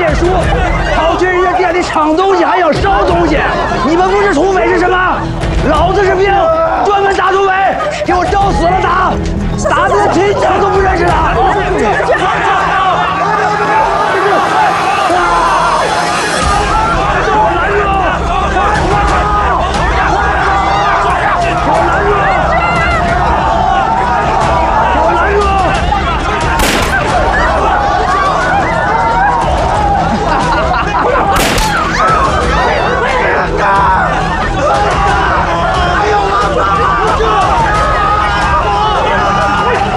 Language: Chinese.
骗术，跑去人家店里抢东西，还要烧东西。你们不是土匪是什么？老子是兵，专门打土匪，给我找死了打，打的连腿脚都